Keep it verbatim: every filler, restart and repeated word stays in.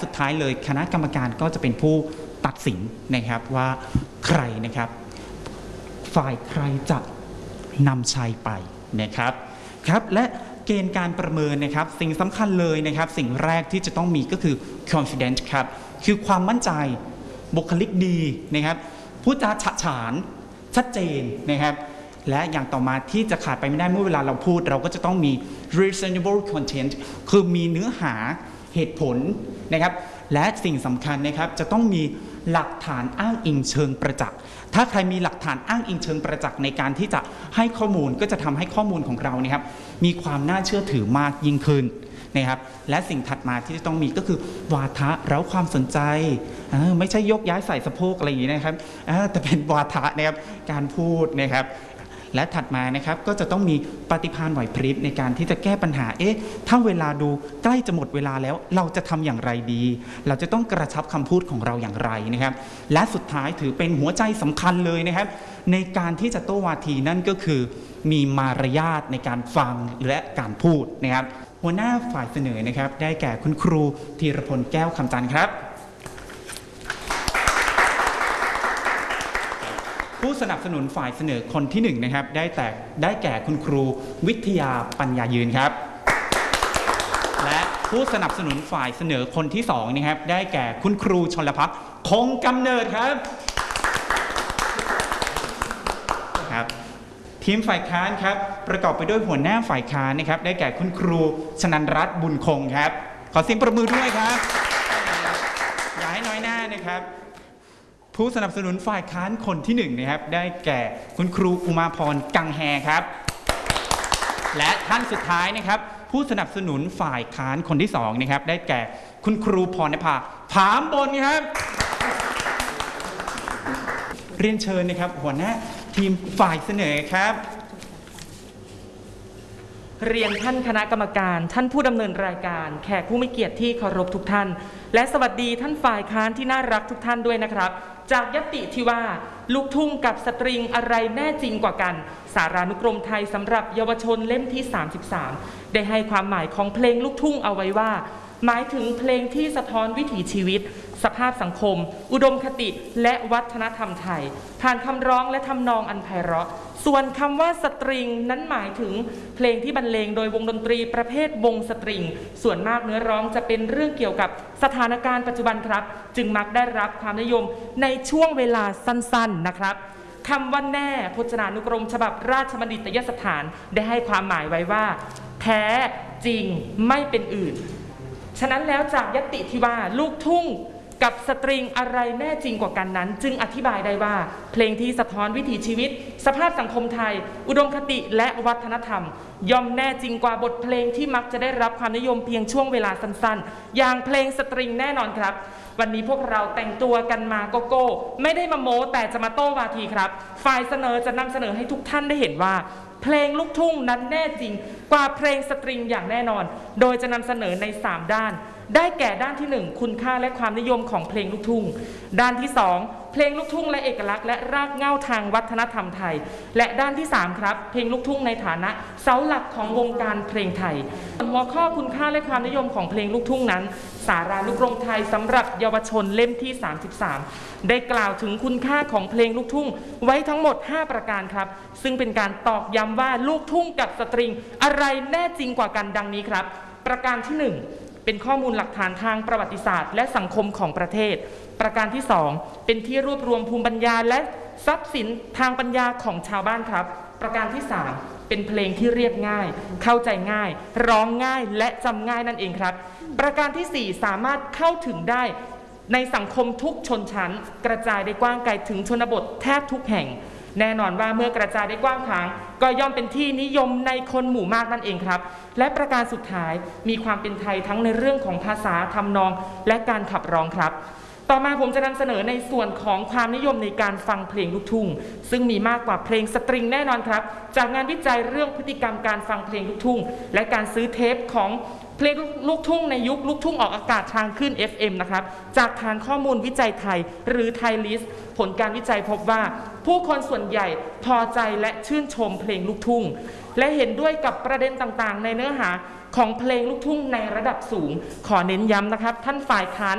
สุดท้ายเลยคณะกรรมการก็จะเป็นผู้ตัดสินนะครับว่าใครนะครับฝ่ายใครจะนำชัยไปนะครับครับและเกณฑ์การประเมินนะครับสิ่งสำคัญเลยนะครับสิ่งแรกที่จะต้องมีก็คือ confidence ครับคือความมั่นใจบุคลิกดีนะครับพูดจาฉะฉานชัดเจนนะครับและอย่างต่อมาที่จะขาดไปไม่ได้เมื่อเวลาเราพูดเราก็จะต้องมี reasonable content คือมีเนื้อหาเหตุผลนะครับและสิ่งสำคัญนะครับจะต้องมีหลักฐานอ้างอิงเชิงประจักษ์ถ้าใครมีหลักฐานอ้างอิงเชิงประจักษ์ในการที่จะให้ข้อมูลก็จะทำให้ข้อมูลของเรานะครับมีความน่าเชื่อถือมากยิ่งขึ้นนะครับและสิ่งถัดมาที่จะต้องมีก็คือวาทะแล้วความสนใจไม่ใช่ยกย้ายใส่สะโพกอะไรอย่างนี้นะครับแต่เป็นวาทะนะครับการพูดนะครับและถัดมานะครับก็จะต้องมีปฏิภาณไหวพริบในการที่จะแก้ปัญหาเอ๊ะถ้าเวลาดูใกล้จะหมดเวลาแล้วเราจะทำอย่างไรดีเราจะต้องกระชับคำพูดของเราอย่างไรนะครับและสุดท้ายถือเป็นหัวใจสำคัญเลยนะครับในการที่จะโต้วาทีนั่นก็คือมีมารยาทในการฟังและการพูดนะครับหัวหน้าฝ่ายเสนอนะครับได้แก่คุณครูธีรพลแก้วคำจันทร์ครับผู้สนับสนุนฝ่ายเสนอคนที่หนึ่งนะครับได้แต่ได้แก่คุณครูวิทยาปัญญายืนครับและผู้สนับสนุนฝ่ายเสนอคนที่สองนะครับได้แก่คุณครูชลภักดิ์คงกำเนิดครับครับทีมฝ่ายค้านครับประกอบไปด้วยหัวหน้าฝ่ายค้านนะครับได้แก่คุณครูชนันรัตน์บุญคงครับขอเสียงปรบมือด้วยครับอย่าให้น้อยหน้านะครับผู้สนับสนุนฝ่ายค้านคนที่หนึ่งนะครับได้แก่คุณครูอุมาพรกังแฮครับและท่านสุดท้ายนะครับผู้สนับสนุนฝ่ายค้านคนที่สองนะครับได้แก่คุณครูพรณภาผามบนครับเรียนเชิญนะครับหัวหน้าทีมฝ่ายเสนอครับเรียนท่านคณะกรรมการท่านผู้ดำเนินรายการแขกผู้มีเกียรติที่เคารพทุกท่านและสวัสดีท่านฝ่ายค้านที่น่ารักทุกท่านด้วยนะครับจากญัตติที่ว่าลูกทุ่งกับสตริงอะไรแน่จริงกว่ากันสารานุกรมไทยสำหรับเยาวชนเล่มที่สามสิบสามได้ให้ความหมายของเพลงลูกทุ่งเอาไว้ว่าหมายถึงเพลงที่สะท้อนวิถีชีวิตสภาพสังคมอุดมคติและวัฒนธรรมไทยผ่านคำร้องและทำนองอันไพเราะส่วนคำว่าสตริงนั้นหมายถึงเพลงที่บรรเลงโดยวงดนตรีประเภทวงสตริงส่วนมากเนื้อร้องจะเป็นเรื่องเกี่ยวกับสถานการณ์ปัจจุบันครับจึงมักได้รับความนิยมในช่วงเวลาสั้นๆนะครับคำว่าแน่พจนานุกรมฉบับราชบัณฑิตยสถานได้ให้ความหมายไว้ว่าแท้จริงไม่เป็นอื่นฉะนั้นแล้วจากญัตติที่ว่าลูกทุ่งกับสตริงอะไรแน่จริงกว่ากันนั้นจึงอธิบายได้ว่าเพลงที่สะท้อนวิถีชีวิตสภาพสังคมไทยอุดมคติและวัฒนธรรมย่อมแน่จริงกว่าบทเพลงที่มักจะได้รับความนิยมเพียงช่วงเวลาสั้นๆอย่างเพลงสตริงแน่นอนครับวันนี้พวกเราแต่งตัวกันมาโกโก้ไม่ได้มาโม้แต่จะมาโต้วาทีครับฝ่ายเสนอจะนำเสนอให้ทุกท่านได้เห็นว่าเพลงลูกทุ่งนั้นแน่จริงกว่าเพลงสตริงอย่างแน่นอนโดยจะนำเสนอในสามด้านได้แก่ด้านที่หนึ่งคุณค่าและความนิยมของเพลงลูกทุ่งด้านที่สองเพลงลูกทุ่งและเอกลักษณ์และรากเหง้าทางวัฒนธรรมไทยและด้านที่สามครับเพลงลูกทุ่งในฐานะเสาหลักของวงการเพลงไทยหัวข้อคุณค่าและความนิยมของเพลงลูกทุ่งนั้นสารานุกรมไทยสำหรับเยาวชนเล่มที่สามสิบสามได้กล่าวถึงคุณค่าของเพลงลูกทุ่งไว้ทั้งหมดห้าประการครับซึ่งเป็นการตอกย้ำว่าลูกทุ่งกับสตริงอะไรแน่จริงกว่ากันดังนี้ครับประการที่หนึ่งเป็นข้อมูลหลักฐานทางประวัติศาสตร์และสังคมของประเทศประการที่สองเป็นที่รวบรวมภูมิปัญญาและทรัพย์สินทางปัญญาของชาวบ้านครับประการที่สามเป็นเพลงที่เรียบง่ายเข้าใจง่ายร้องง่ายและจำง่ายนั่นเองครับประการที่สี่สามารถเข้าถึงได้ในสังคมทุกชนชั้นกระจายได้กว้างไกลถึงชนบทแทบทุกแห่งแน่นอนว่าเมื่อกระจายได้กว้างขวางก็ย่อมเป็นที่นิยมในคนหมู่มากนั่นเองครับและประการสุดท้ายมีความเป็นไทยทั้งในเรื่องของภาษาทำนองและการขับร้องครับต่อมาผมจะนำเสนอในส่วนของความนิยมในการฟังเพลงลูกทุ่งซึ่งมีมากกว่าเพลงสตริงแน่นอนครับจากงานวิจัยเรื่องพฤติกรรมการฟังเพลงลูกทุ่งและการซื้อเทปของเพลงลูกทุ่งในยุคลูกทุ่งออกอากาศทางคลื่น เอฟ เอ็ม นะครับจากฐานข้อมูลวิจัยไทยหรือไทยลิสต์ผลการวิจัยพบว่าผู้คนส่วนใหญ่พอใจและชื่นชมเพลงลูกทุ่งและเห็นด้วยกับประเด็นต่างๆในเนื้อหาของเพลงลูกทุ่งในระดับสูงขอเน้นย้ำนะครับท่านฝ่ายค้าน